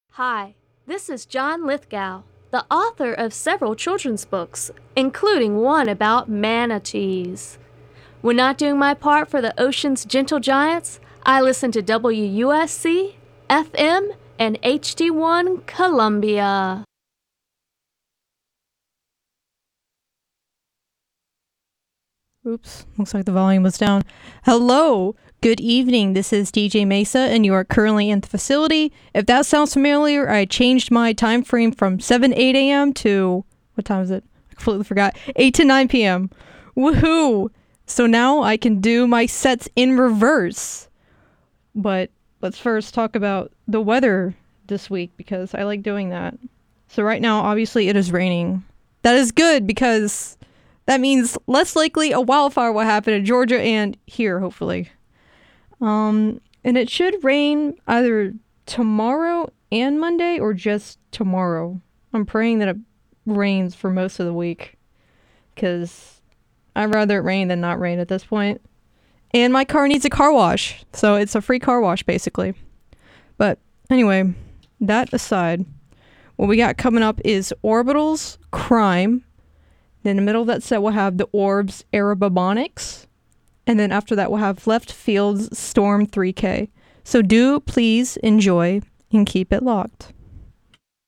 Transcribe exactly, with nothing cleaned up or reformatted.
Hi, this is John Lithgow, the author of several children's books, including one about manatees. When not doing my part for the ocean's gentle giants, I listen to W U S C, F M, and H D one Columbia. Oops, looks like the volume was down. Hello, good evening. This is D J Mesa, and you are currently in the facility. If that sounds familiar, I changed my time frame from seven, eight a.m. to, what time is it? I completely forgot. eight to nine p.m. Woohoo! So now I can do my sets in reverse. But let's first talk about the weather this week, because I like doing that. So right now, obviously, it is raining. That is good, because that means less likely a wildfire will happen in Georgia and here, hopefully. Um, and it should rain either tomorrow and Monday or just tomorrow. I'm praying that it rains for most of the week, because I'd rather it rain than not rain at this point. And my car needs a car wash, so it's a free car wash, basically. But anyway, that aside, what we got coming up is Orbitals, Crime. Then in the middle of that set, we'll have the Orbs, Arababonics. And then after that, we'll have Left Field's Storm three K. So do please enjoy and keep it locked.